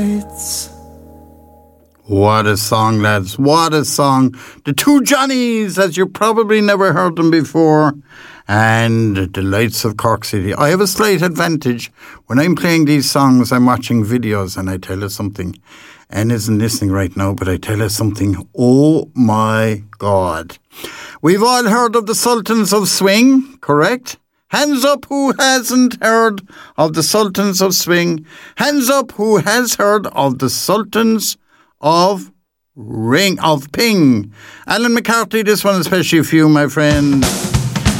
What a song, lads. What a song. The Two Johnnies, as you probably never heard them before. And the Delights of Cork City. I have a slight advantage. When I'm playing these songs, I'm watching videos, and I tell you something. Anne isn't listening right now, but I tell you something. Oh my God. We've all heard of the Sultans of Swing, correct? Hands up who hasn't heard of the Sultans of Swing. Hands up who has heard of the Sultans of Ping. Alan McCarthy, this one especially for you, my friend.